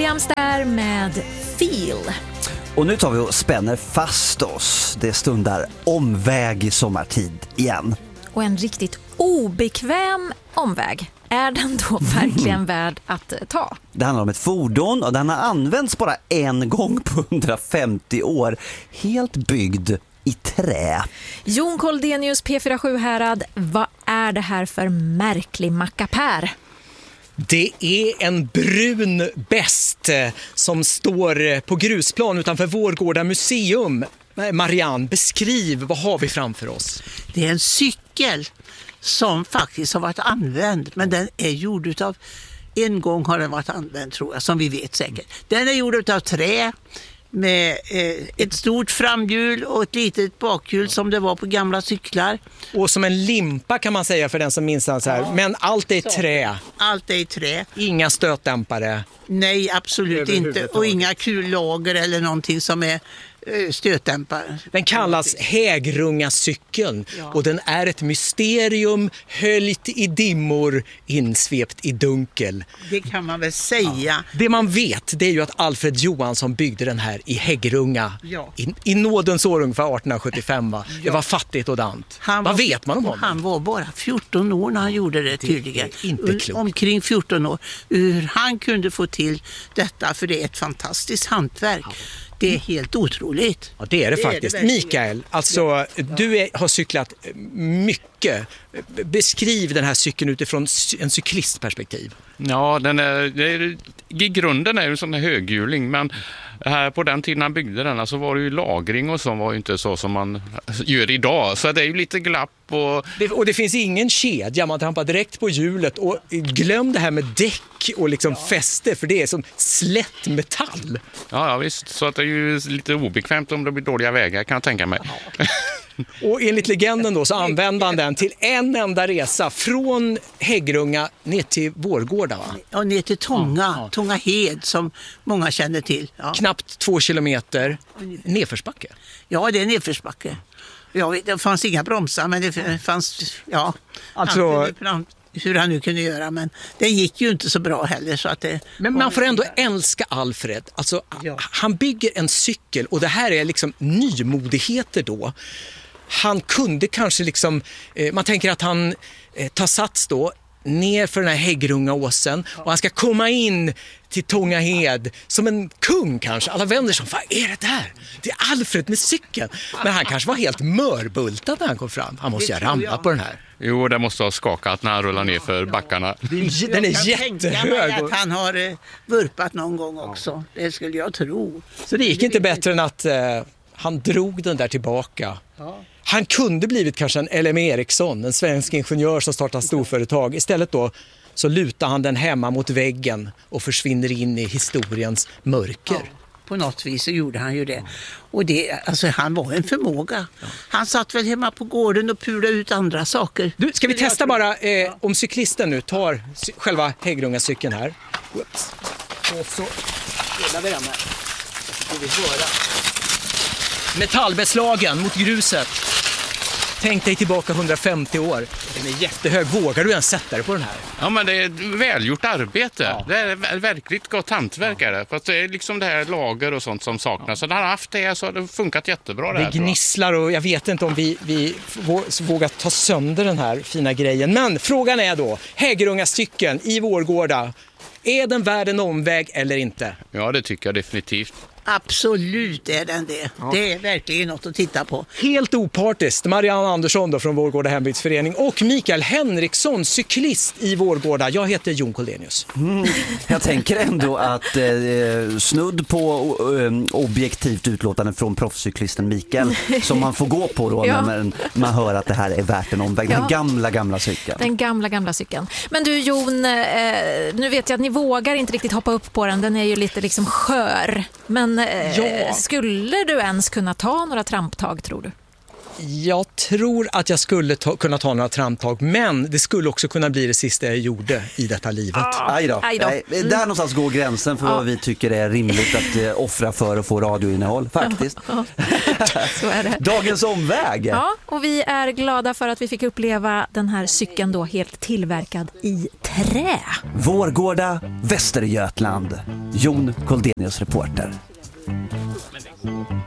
Williams där med Feel. Och nu tar vi och spänner fast oss. Det stundar omväg i sommartid igen. Och en riktigt obekväm omväg. Är den då verkligen värd att ta? Det handlar om ett fordon och den har använts bara en gång på 150 år. Helt byggd i trä. Jon Koldenius, P47 Härad. Vad är det här för märklig mackapär? Det är en brun bäst som står på grusplan utanför Vårgårda museum. Marianne, beskriv, vad har vi framför oss? Det är en cykel som faktiskt har varit använd, men den är gjord utav, en gång har den varit använd tror jag, som vi vet säkert. Den är gjord utav trä med ett stort framhjul och ett litet bakhjul som det var på gamla cyklar. Och som en limpa kan man säga för den som minns så här. Men allt är trä. Allt är i trä. Inga stötdämpare. Nej, absolut inte. Och inga kullager eller någonting som är stötdämpare. Den kallas Hägrungacykeln och den är ett mysterium höljt i dimmor, insvept i dunkel. Det kan man väl säga. Ja. Det man vet, det är ju att Alfred Johansson byggde den här i Häggrunga i nådens år ungefär 1875. Va? Det var fattigt och dant. Vad vet man om honom? Han var bara 14 år när han gjorde det tydligen. Det är inte klokt. Omkring 14 år. Hur han kunde få till detta, för det är ett fantastiskt hantverk. Det är helt otroligt. Ja, det är det faktiskt. Är det Mikael, alltså, du har cyklat mycket. Beskriv den här cykeln utifrån en cyklistperspektiv. Ja, i grunden är det en sån här höghjuling, men här på den tiden han byggde den så var det ju lagring och så var ju inte så som man gör idag. Så det är ju lite glapp och det finns ingen kedja, man trampar direkt på hjulet och glöm det här med däck och liksom fäste, för det är som slätt metall. Ja, visst, så att det är ju lite obekvämt om det blir dåliga vägar kan jag tänka mig. Och enligt legenden då så använde han den till en enda resa från Häggrunga ner till Vårgårda, va? Ja, ner till Tånga Hed som många känner till. Ja. Knappt 2 kilometer nedförsbacke. Ja, det är nedförsbacke. Det fanns inga bromsar, men det fanns, alltså hur han nu kunde göra, men det gick ju inte så bra heller. Så att det men man får ändå älska Alfred. Alltså, han bygger en cykel och det här är liksom nymodigheter då. Han kunde kanske liksom, man tänker att han tar sats då ner för den här Häggrungaåsen och han ska komma in till Tångahed som en kung kanske. Alla vänder sig, vad är det där? Det är Alfred med cykeln. Men han kanske var helt mörbultad när han kom fram. Han måste ju ramla på den här. Jo, det måste ha skakat när han rullar ner för backarna. Den är jättehög. Att han har vurpat någon gång också. Det skulle jag tro. Så det gick inte bättre än att han drog den där tillbaka. Ja. Han kunde blivit kanske en LM Eriksson, en svensk ingenjör som startar storföretag. Istället då så lutar han den hemma mot väggen och försvinner in i historiens mörker. Ja, på något vis så gjorde han ju det. Och han var en förmåga. Ja. Han satt väl hemma på gården och pulade ut andra saker. Du, ska vi testa bara om cyklisten nu tar själva Häggrungacykeln här. Whoops. Och så rullar vi den här. Så får vi höra. Metallbeslagen mot gruset. Tänk dig tillbaka 150 år. Den är jättehög. Vågar du ens sätta dig på den här? Ja, men det är välgjort arbete. Ja. Det är verkligt gott hantverk. Ja. Fast det är liksom det här lager och sånt som saknas. Så när han har haft det så har det funkat jättebra. Det gnisslar och jag vet inte om vi vågar ta sönder den här fina grejen. Men frågan är då, Häggrungacykeln i Vårgårda. Är den värd en omväg eller inte? Ja, det tycker jag definitivt. Absolut är den det. Ja. Det är verkligen något att titta på. Helt opartiskt, Marianne Andersson då från Vårgårda hembygdsförening och Mikael Henriksson, cyklist i Vårgårda. Jag heter Jon Koldenius. Jag tänker ändå att snudd på objektivt utlåtande från proffscyklisten Mikael som man får gå på då när man hör att det här är värt en omväg. Den gamla cykeln. Den gamla cykeln. Men du Jon, nu vet jag att ni vågar inte riktigt hoppa upp på den. Den är ju lite liksom skör. Men skulle du ens kunna ta några tramptag, tror du? Jag tror att jag skulle kunna ta några tramptag, men det skulle också kunna bli det sista jag gjorde i detta livet. Aj då. Där någonstans går gränsen för vad vi tycker är rimligt att offra för att få radioinnehåll, faktiskt. Så är det. Dagens omväg. Ja, och vi är glada för att vi fick uppleva den här cykeln då helt tillverkad i trä. trä. Vårgårda, Västergötland. Jon Koldenius reporter.